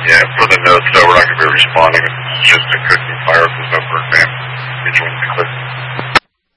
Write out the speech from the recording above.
Yeah, for the notes, though, we're not going to be responding. It's just a cooking fire